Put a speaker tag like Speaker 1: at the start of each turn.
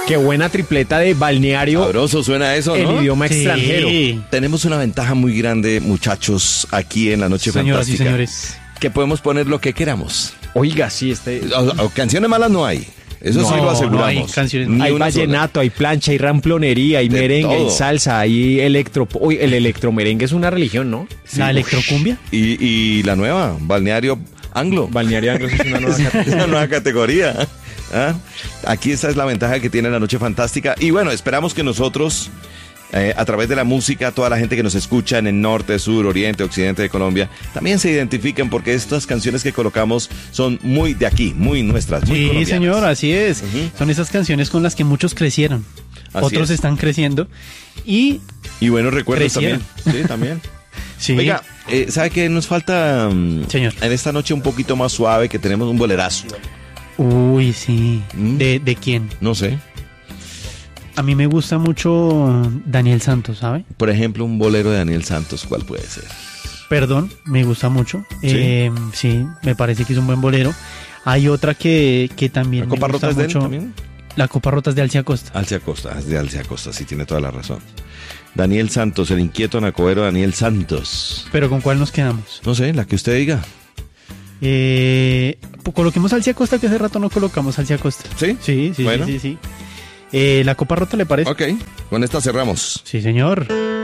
Speaker 1: Qué buena tripleta de balneario.
Speaker 2: Sabroso suena eso, ¿no?
Speaker 1: En idioma extranjero.
Speaker 2: Tenemos una ventaja muy grande, muchachos, aquí en La Noche
Speaker 3: Señoras y
Speaker 2: Fantástica.
Speaker 3: señores.
Speaker 2: Que podemos poner lo que queramos.
Speaker 1: Oiga, sí,
Speaker 2: O canciones malas no hay. Eso sí lo aseguramos.
Speaker 3: no hay canciones.
Speaker 2: Ni
Speaker 1: hay
Speaker 2: una sola.
Speaker 1: vallenato, hay plancha, hay ramplonería, hay
Speaker 2: De
Speaker 1: merengue,
Speaker 2: todo.
Speaker 1: hay salsa, hay electro... Uy, el electromerengue es una religión, ¿no?
Speaker 2: Sí,
Speaker 3: La
Speaker 2: ush.
Speaker 3: electrocumbia.
Speaker 2: Y la nueva, Balneario Anglo.
Speaker 1: Balneario Anglo es una nueva
Speaker 2: Es
Speaker 1: categoría.
Speaker 2: una nueva categoría. ¿Ah? Aquí esta es la ventaja que tiene La Noche Fantástica. Y bueno, esperamos que nosotros, a través de la música, toda la gente que nos escucha en el norte, sur, oriente, occidente de Colombia, también se identifiquen porque estas canciones que colocamos son muy de aquí, muy nuestras, muy
Speaker 3: Sí,
Speaker 2: colombianas.
Speaker 3: señor, así es.
Speaker 2: Ujú.
Speaker 3: Son esas canciones con las que muchos crecieron.
Speaker 2: Así
Speaker 3: Otros
Speaker 2: es.
Speaker 3: están creciendo. Y
Speaker 2: Y buenos recuerdos
Speaker 3: Crecieron.
Speaker 2: también. Sí, también.
Speaker 3: sí,
Speaker 2: Oiga, ¿sabe qué nos falta
Speaker 3: Señor.
Speaker 2: en esta noche un poquito más suave que tenemos un bolerazo?
Speaker 3: uy, sí.
Speaker 2: ¿Mm?
Speaker 3: ¿De quién?
Speaker 2: No sé.
Speaker 3: A mí me gusta mucho Daniel Santos, ¿sabe?
Speaker 2: Por ejemplo, un bolero de Daniel Santos, ¿cuál puede ser?
Speaker 3: Perdón, me gusta mucho.
Speaker 2: ¿Sí?
Speaker 3: Sí, me parece que es un buen bolero. Hay otra que también
Speaker 2: ¿La Copa
Speaker 3: me gusta
Speaker 2: Rota es de él
Speaker 3: mucho.
Speaker 2: también?
Speaker 3: La Copa Rota es de Alcia Costa.
Speaker 2: Alcia Costa, es de Alcia Costa, sí tiene toda la razón. Daniel Santos, el inquieto nacobero Daniel Santos.
Speaker 3: Pero ¿con cuál nos quedamos?
Speaker 2: No sé, la que usted diga.
Speaker 3: Coloquemos Alcia Costa, que hace rato no colocamos Alcia Costa.
Speaker 2: ¿Sí?
Speaker 3: Sí,
Speaker 2: Bueno.
Speaker 3: sí. La Copa Rota, ¿le parece?
Speaker 2: Ok, con esta cerramos.
Speaker 3: Sí, señor.